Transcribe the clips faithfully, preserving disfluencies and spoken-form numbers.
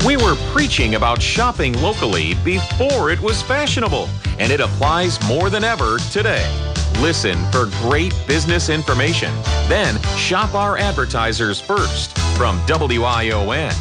We were preaching about shopping locally before it was fashionable, and it applies more than ever today. Listen for great business information. Then shop our advertisers first from W I O N.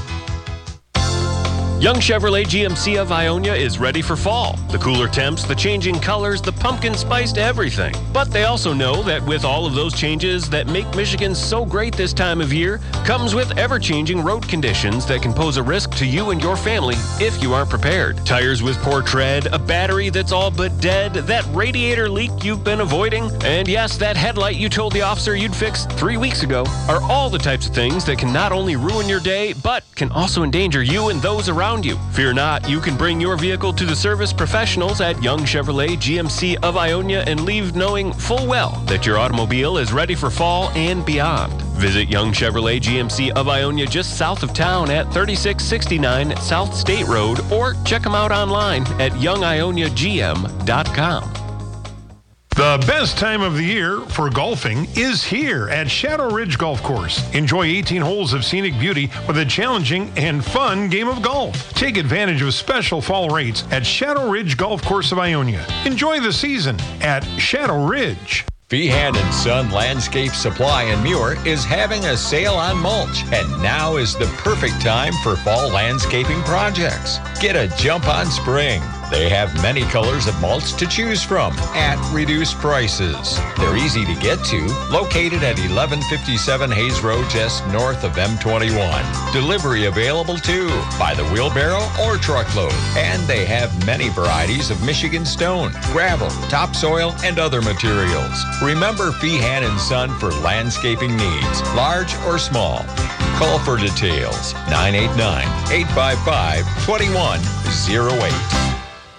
Young Chevrolet G M C of Ionia is ready for fall. The cooler temps, the changing colors, the pumpkin spiced everything. But they also know that with all of those changes that make Michigan so great this time of year, comes with ever-changing road conditions that can pose a risk to you and your family if you aren't prepared. Tires with poor tread, a battery that's all but dead, that radiator leak you've been avoiding, and yes, that headlight you told the officer you'd fix three weeks ago, are all the types of things that can not only ruin your day, but can also endanger you and those around you. Fear not, you can bring your vehicle to the service professionals at Young Chevrolet G M C of Ionia and leave knowing full well that your automobile is ready for fall and beyond. Visit Young Chevrolet G M C of Ionia just south of town at thirty-six sixty-nine South State Road, or check them out online at young ionia g m dot com. The best time of the year for golfing is here at Shadow Ridge Golf Course. Enjoy eighteen holes of scenic beauty with a challenging and fun game of golf. Take advantage of special fall rates at Shadow Ridge Golf Course of Ionia. Enjoy the season at Shadow Ridge. Feehan and Son Landscape Supply in Muir is having a sale on mulch, and now is the perfect time for fall landscaping projects. Get a jump on spring. They have many colors of mulch to choose from at reduced prices. They're easy to get to, located at eleven fifty-seven Hayes Road, just north of M twenty-one. Delivery available too, by the wheelbarrow or truckload. And they have many varieties of Michigan stone, gravel, topsoil, and other materials. Remember Feehan and Son for landscaping needs, large or small. Call for details, nine eight nine, eight five five, two one zero eight.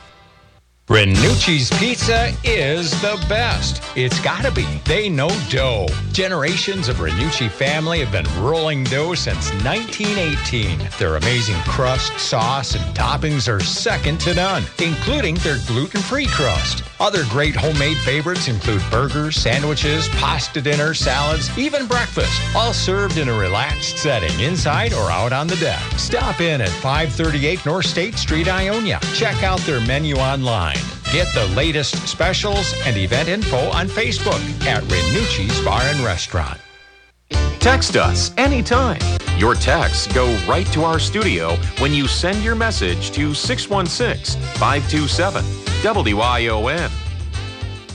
Renucci's Pizza is the best. It's gotta be. They know dough. Generations of Renucci family have been rolling dough since nineteen eighteen. Their amazing crust, sauce, and toppings are second to none, including their gluten-free crust. Other great homemade favorites include burgers, sandwiches, pasta dinner, salads, even breakfast, all served in a relaxed setting inside or out on the deck. Stop in at five thirty-eight North State Street, Ionia. Check out their menu online. Get the latest specials and event info on Facebook at Renucci's Bar and Restaurant. Text us anytime. Your texts go right to our studio when you send your message to six one six, five two seven, W I O N.